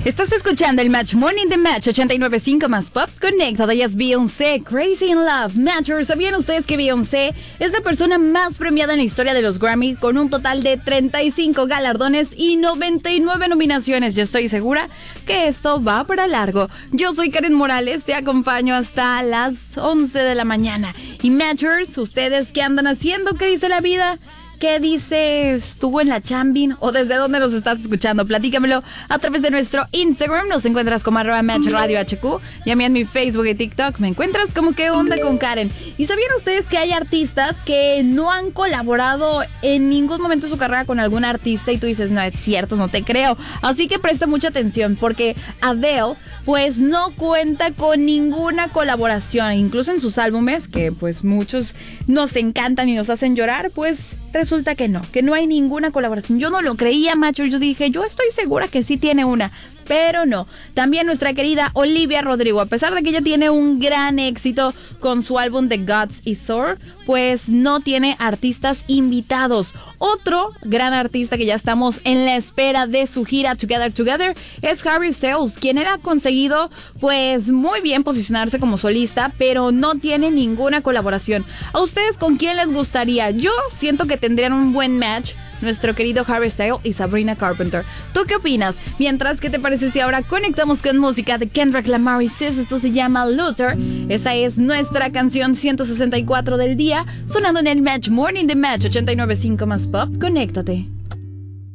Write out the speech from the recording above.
Estás escuchando el Match Morning de Match 89.5 más Pop. Conectada, ella es Beyoncé, Crazy in Love. Matchers, ¿sabían ustedes que Beyoncé es la persona más premiada en la historia de los Grammy con un total de 35 galardones y 99 nominaciones? Yo estoy segura que esto va para largo. Yo soy Karen Morales, te acompaño hasta las 11 de la mañana. Y Matchers, ¿ustedes qué andan haciendo? ¿Qué dice la vida? ¿Qué dice? ¿Estuvo en la chambin? ¿O desde dónde nos estás escuchando? Platícamelo a través de nuestro Instagram. Nos encuentras como @MatchRadioHQ. Y a mí en mi Facebook y TikTok me encuentras como ¿Qué onda con Karen? ¿Y sabían ustedes que hay artistas que no han colaborado en ningún momento de su carrera con algún artista? Y tú dices, no, es cierto, no te creo. Así que presta mucha atención porque Adele pues no cuenta con ninguna colaboración. Incluso en sus álbumes, que pues muchos nos encantan y nos hacen llorar, pues resulta que no hay ninguna colaboración. Yo no lo creía, macho. Yo dije, yo estoy segura que sí tiene una, pero no. También nuestra querida Olivia Rodrigo, a pesar de que ella tiene un gran éxito con su álbum The Gods Is Soar, pues no tiene artistas invitados. Otro gran artista que ya estamos en la espera de su gira Together Together es Harry Styles, quien él ha conseguido pues muy bien posicionarse como solista, pero no tiene ninguna colaboración. ¿A ustedes con quién les gustaría? Yo siento que tendrían un buen match nuestro querido Harry Styles y Sabrina Carpenter. ¿Tú qué opinas? Mientras, ¿qué te parece si ahora conectamos con música de Kendrick Lamar y Sis? Esto se llama Luther. Esta es nuestra canción 164 del día, sonando en el Match Morning de Match 89.5 más Pop. Conéctate.